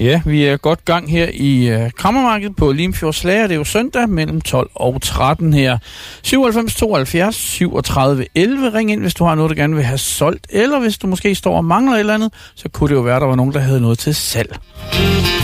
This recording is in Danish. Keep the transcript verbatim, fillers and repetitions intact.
Ja, vi er godt gang her i uh, Krammermarkedet på Limfjords Lager. Det er jo søndag mellem tolv og tretten her. syvoghalvfems tooghalvfjerds syvogtredive elleve. Ring ind, hvis du har noget, du gerne vil have solgt. Eller hvis du måske står og mangler et eller andet, så kunne det jo være, der var nogen, der havde noget til salg.